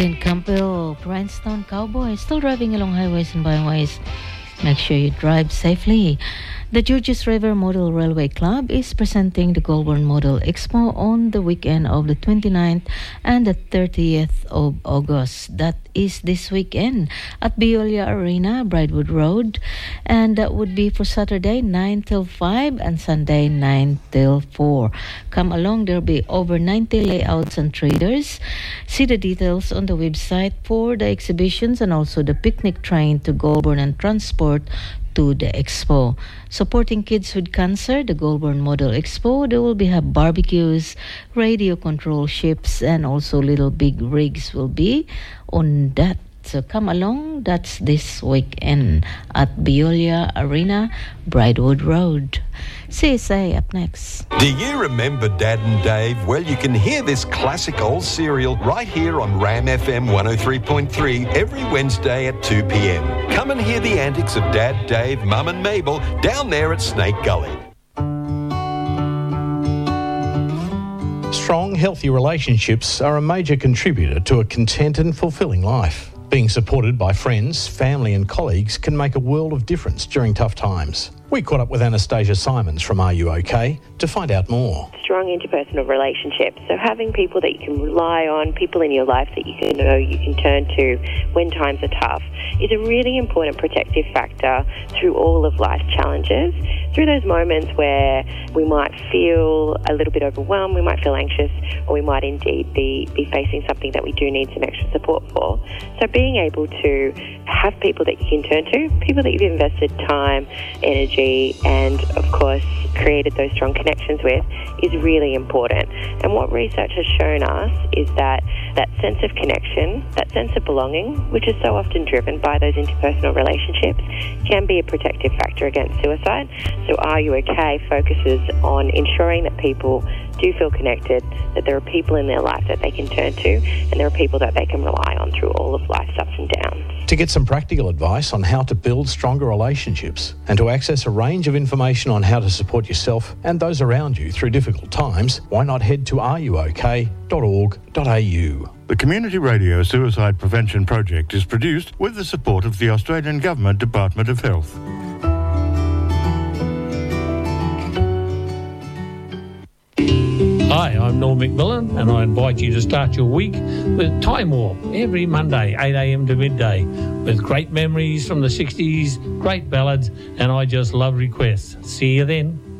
In Campbell, Grindstone Cowboy, still driving along highways and byways. Make sure you drive safely. The Georges River Model Railway Club is presenting the Goulburn Model Expo on the weekend of the 29th and the 30th of August. That is this weekend at Biolia Arena, Bridewood Road. And that would be for Saturday 9 till 5 and Sunday 9 till 4. Come along, there'll be over 90 layouts and traders. See the details on the website for the exhibitions and also the picnic train to Goulburn and transport to the expo. Supporting kids with cancer, the Goulburn Model Expo, there will be have barbecues, radio control ships, and also little big rigs will be on that. So come along, that's this weekend at Biolia Arena, Bridewood Road. CSA up next. Do you remember Dad and Dave? Well, you can hear this classic old serial right here on Ram FM 103.3 every Wednesday at 2 p.m. Come and hear the antics of Dad, Dave, Mum and Mabel down there at Snake Gully. Strong, healthy relationships are a major contributor to a content and fulfilling life. Being supported by friends, family and colleagues can make a world of difference during tough times. We caught up with Anastasia Simons from Are You OK? To find out more. Strong interpersonal relationships, so having people that you can rely on, people in your life that you can know you can turn to when times are tough, is a really important protective factor through all of life's challenges. Through those moments where we might feel a little bit overwhelmed, we might feel anxious, or we might indeed be facing something that we do need some extra support for. So being able to have people that you can turn to, people that you've invested time, energy, and of course created those strong connections with, is really important. And what research has shown us is that that sense of connection, that sense of belonging, which is so often driven by those interpersonal relationships, can be a protective factor against suicide. So Are You OK? Focuses on ensuring that people do feel connected, that there are people in their life that they can turn to, and there are people that they can rely on through all of life's ups and downs. To get some practical advice on how to build stronger relationships and to access a range of information on how to support yourself and those around you through difficult times, why not head to areyouok.org.au. The Community Radio Suicide Prevention Project is produced with the support of the Australian Government Department of Health. Hi, I'm Norm McMillan and I invite you to start your week with Time Warp every Monday, 8am to midday, with great memories from the 60s, great ballads, and I just love requests. See you then.